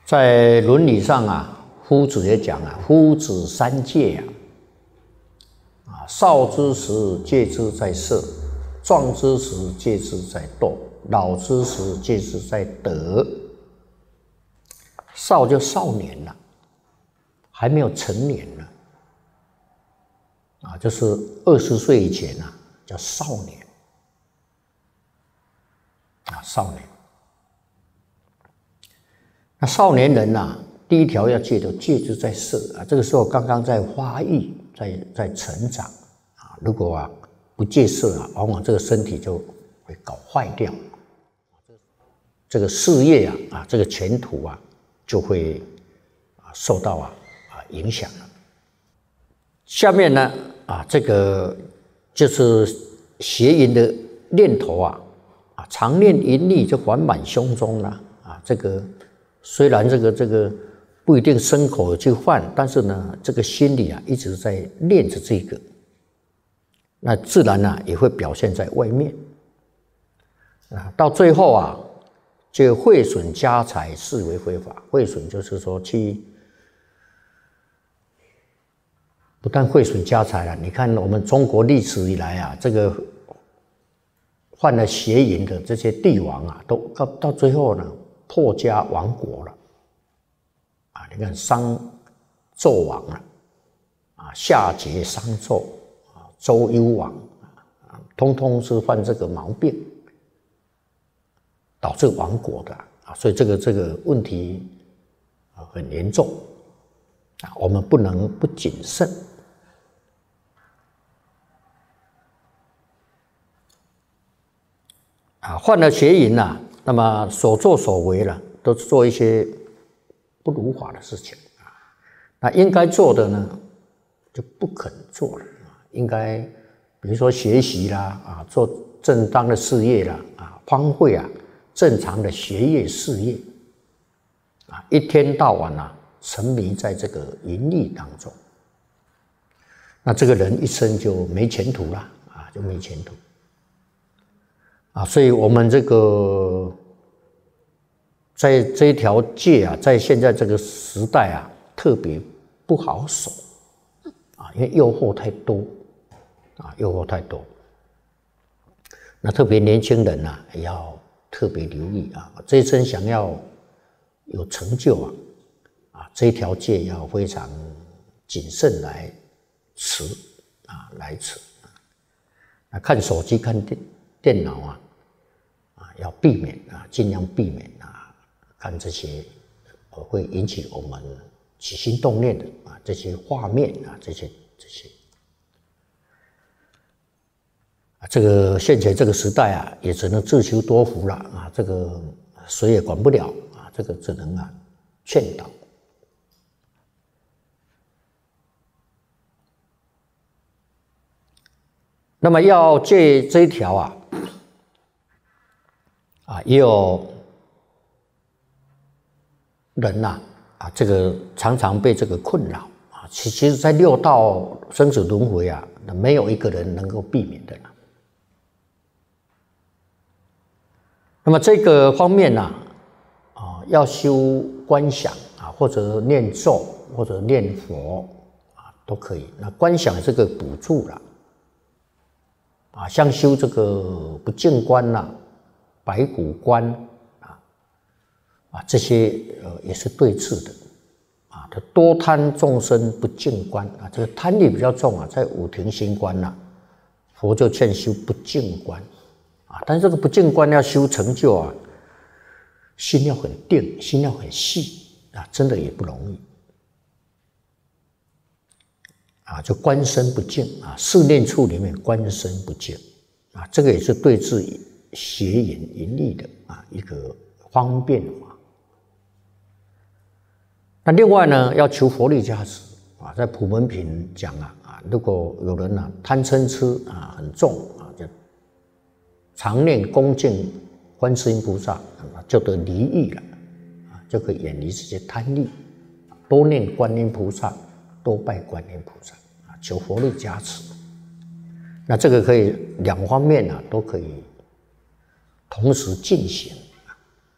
在伦理上啊，夫子也讲啊，夫子三戒少之时戒之在色，壮之时戒之在斗，老之时戒之在德。少就少年了，还没有成年呢，就是20岁以前叫少年，少年。那少年人第一条要戒的戒之在色这个时候刚刚在发育，在成长如果不戒色往往这个身体就会搞坏掉，这个事业这个前途就会受到影响了。下面呢这个就是邪淫的念头常念淫溺就缓满胸中了这个虽然这个不一定牲口去犯，但是呢这个心里一直在念着这个，那自然也会表现在外面到最后就毁损家财视为非法。毁损就是说不但毁损家财了，你看我们中国历史以来这个犯了邪淫的这些帝王都到最后呢破家亡国了你看商纣王夏桀、商纣周幽王通通是犯这个毛病，导致亡国的所以这个问题很严重我们不能不谨慎犯了邪淫那么所作所为都是做一些不如法的事情那应该做的呢就不肯做了应该比如说学习啦做正当的事业啦荒废正常的学业事业一天到晚沉迷在这个淫欲当中，那这个人一生就没前途了就没前途所以我们这个在这一条戒在现在这个时代特别不好守因为诱惑太多诱惑太多。那特别年轻人也要特别留意这一生想要有成就这一条戒要非常谨慎来持来持。那看手机看电脑要避免尽量避免看这些会引起我们起心动念的这些画面这些这个现前这个时代也只能自求多福了这个谁也管不了这个只能劝导。那么要戒这一条也有人这个常常被这个困扰其实在6道生死轮回没有一个人能够避免的那么这个方面要修观想或者念咒或者念佛都可以。那观想这个补助了像修这个不净观白骨观这些也是对治的他多贪众生不净观这个贪力比较重在五停心观佛就劝修不净观但是这个不净观要修成就心要很定，心要很细真的也不容易就观身不净四念处里面观身不净这个也是对治邪淫淫欲的一个方便法。那另外呢要求佛力加持在普门品讲如果有人贪嗔痴很重就常念恭敬观世音菩萨就得离欲了就可以远离这些贪欲多念观音菩萨多拜观音菩萨求佛力加持。那这个可以两方面都可以同时进行。